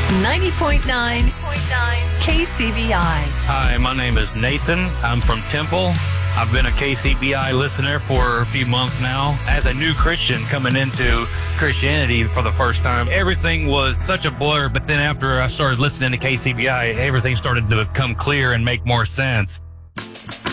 90.9 KCBI. Hi, my name is Nathan. I'm from Temple. I've been a KCBI listener for a few months now. As a new Christian coming into Christianity for the first time, everything was such a blur, but then after I started listening to KCBI, everything started to become clear and make more sense.